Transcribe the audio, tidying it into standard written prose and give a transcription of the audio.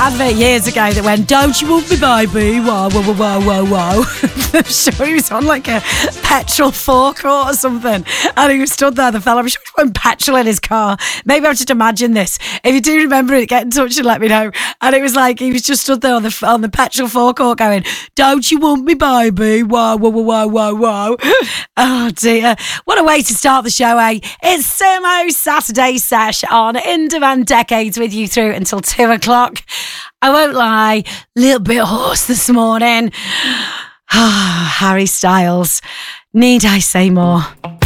advert years ago that went, "Don't you want me, baby? Whoa, whoa, whoa, whoa, whoa." I'm sure he was on like a petrol forecourt or something. And he was stood there, the fella. I'm sure he was putting petrol in his car. Maybe I've just imagined this. If you do remember it, get in touch and let me know. And it was like he was just stood there on the petrol forecourt going, "Don't you want me, baby? Whoa, whoa, whoa, whoa, whoa." Oh dear. What a way to start the show, eh? It's Simo's Saturday Sesh on In Demand Decades with you through until 2 o'clock. I won't lie, a little bit hoarse this morning. Harry Styles. Need I say more?